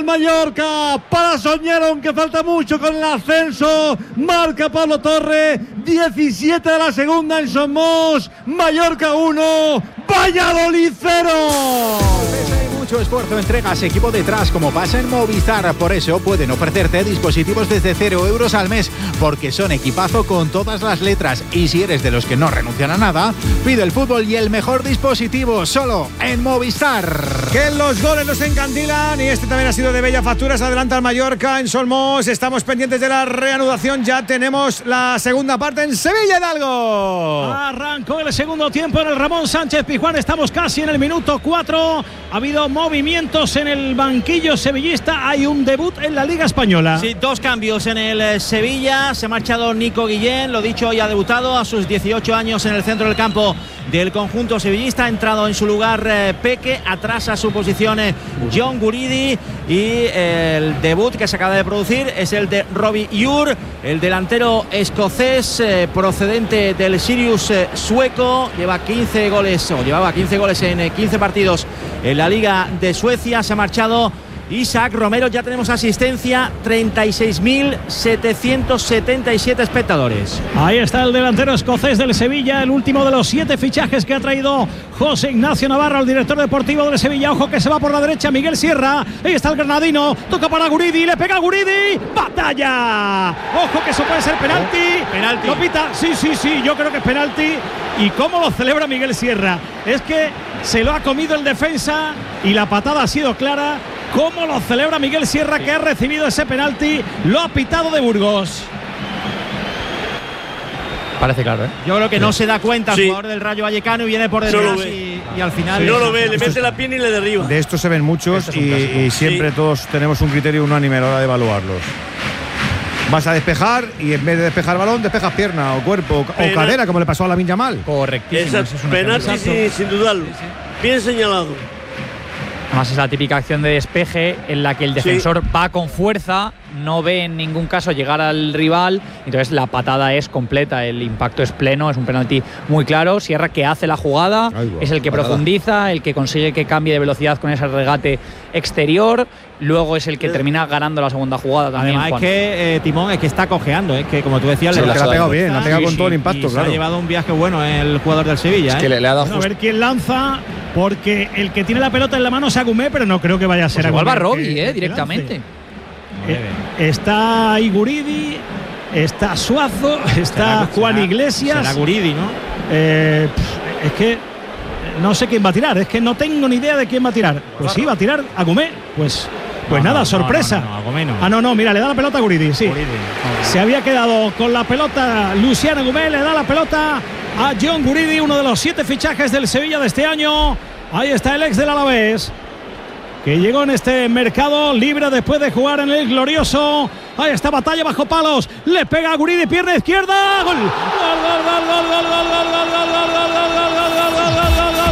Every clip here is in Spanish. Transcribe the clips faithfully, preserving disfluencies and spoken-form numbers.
Mallorca para soñar, aunque falta mucho con el ascenso. Marca Pablo Torre, diecisiete de la segunda en Somos. Mallorca uno, Valladolid cero. Mucho esfuerzo, entregas, equipo detrás, como pasa en Movistar. Por eso pueden ofrecerte dispositivos desde cero euros al mes, porque son equipazo con todas las letras. Y si eres de los que no renuncian a nada, pide el fútbol y el mejor dispositivo solo en Movistar. Que los goles nos encandilan y este también ha sido de bella factura. Se adelanta el Mallorca en Solmos. Estamos pendientes de la reanudación. Ya tenemos la segunda parte en Sevilla, Hidalgo. Arrancó el segundo tiempo en el Ramón Sánchez Pizjuán. Estamos casi en el minuto cuatro. Ha habido movimientos en el banquillo sevillista. Hay un debut en la Liga Española. Sí, dos cambios en el Sevilla. Se ha marchado Nico Guillén, lo dicho, hoy ha debutado a sus dieciocho años en el centro del campo del conjunto sevillista. Ha entrado en su lugar eh, Peque, atrás a su posición eh, John Guridi, y eh, el debut que se acaba de producir es el de Robbie Ure, el delantero escocés eh, procedente del Sirius eh, sueco. Lleva quince goles, o llevaba quince goles en eh, quince partidos en la Liga de Suecia. Se ha marchado Isaac Romero. Ya tenemos asistencia, treinta y seis mil setecientos setenta y siete espectadores. Ahí está el delantero escocés del Sevilla, el último de los siete fichajes que ha traído José Ignacio Navarro, el director deportivo del Sevilla. Ojo que se va por la derecha Miguel Sierra. Ahí está el granadino, toca para Guridi, le pega a Guridi, batalla. Ojo que eso puede ser penalti. Oh, penalti. Lo pita, sí, sí, sí, yo creo que es penalti. ¿Y cómo lo celebra Miguel Sierra? Es que se lo ha comido el defensa y la patada ha sido clara. ¿Cómo lo celebra Miguel Sierra, que ha recibido ese penalti? Lo ha pitado de Burgos. Parece claro, ¿eh? Yo creo que sí. no se da cuenta el sí. jugador del Rayo Vallecano y viene por detrás y, y al final… Si no lo ve, le mete la pierna y le derriba. De estos se ven muchos y, y siempre sí. todos tenemos un criterio unánime a la hora de evaluarlos. Vas a despejar y en vez de despejar balón, despejas pierna o cuerpo Penal. o cadera, como le pasó a Lamine Yamal. Correctísimo. Esa, es penalti sin, sin dudarlo. Sí, sí. Bien señalado. Además es la típica acción de despeje en la que el defensor sí. va con fuerza, no ve en ningún caso llegar al rival, entonces la patada es completa, el impacto es pleno, es un penalti muy claro. Sierra, que hace la jugada, Ay, wow, es el que patada. profundiza, el que consigue que cambie de velocidad con ese regate exterior, luego es el que termina ganando la segunda jugada también. Además Juan. es que eh, Timón es que está cojeando, es que como tú decías, sí, le, le ha pegado bien, le ha pegado sí, con todo el impacto, y claro. Se ha llevado un viaje bueno el jugador del Sevilla. Es ¿eh? que le, le ha dado bueno, a ver quién lanza, porque el que tiene la pelota en la mano es Agumé, pero no creo que vaya a ser pues Agumé. Igual va Robbie, eh, directamente. Eh, está Iguridi, está Suazo, está será, Juan será, Iglesias. Será Guridi, ¿no? Eh, es que no sé quién va a tirar, es que no tengo ni idea de quién va a tirar. Pues sí, va a tirar Agumé, pues. Pues no, nada, no, sorpresa. No, no, no, no, ah, no, no, mira, le da la pelota a Guridi, sí. Guridi. No, no. Se había quedado con la pelota Luciano Agumé, le da la pelota a John Guridi, uno de los siete fichajes del Sevilla de este año. Ahí está el ex del Alavés, que llegó en este mercado libre después de jugar en el glorioso. Ahí está, batalla bajo palos, le pega a Guridi, pierna izquierda, gol. Gol, gol, gol, gol, gol, gol, gol, gol, gol, gol, gol, gol, gol, gol, gol, gol, gol.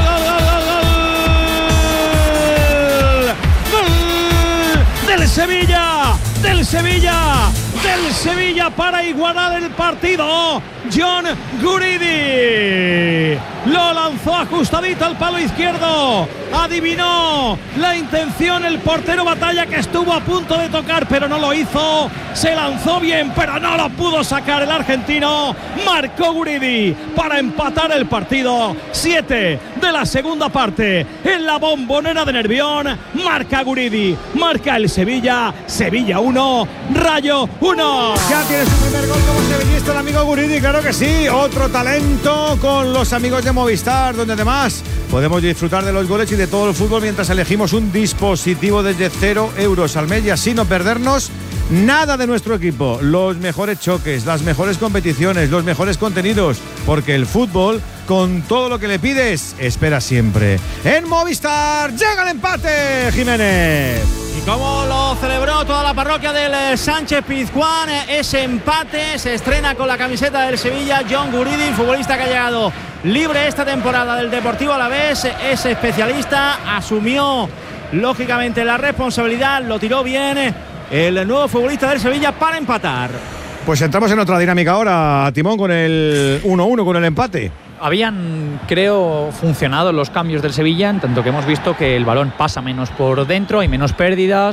Del Sevilla, del Sevilla, del Sevilla para igualar el partido. John Guridi lo lanzó ajustadito al palo izquierdo. Adivinó la intención el portero Batalla, que estuvo a punto de tocar, pero no lo hizo. Se lanzó bien, pero no lo pudo sacar el argentino. Marcó Guridi para empatar el partido. Siete de la segunda parte en la Bombonera de Nervión. Marca Guridi, marca el Sevilla. Sevilla uno, Rayo uno. Ya tiene su primer gol como sevillista el amigo Guridi, claro que sí. Otro talento con los amigos de Movistar, donde además podemos disfrutar de los goles y de todo el fútbol mientras elegimos un dispositivo desde cero euros al mes, y así no perdernos nada de nuestro equipo. Los mejores choques, las mejores competiciones, los mejores contenidos, porque el fútbol, con todo lo que le pides, espera siempre. En Movistar llega el empate, Jiménez. Y cómo lo celebró toda la parroquia del Sánchez Pizjuán, ese empate. Se estrena con la camiseta del Sevilla John Guridi, futbolista que ha llegado libre esta temporada del Deportivo Alavés. Es especialista, asumió lógicamente la responsabilidad, lo tiró bien el nuevo futbolista del Sevilla para empatar. Pues entramos en otra dinámica ahora, Timón, con el uno uno, con el empate. Habían, creo, funcionado los cambios del Sevilla, en tanto que hemos visto que el balón pasa menos por dentro, hay menos pérdidas.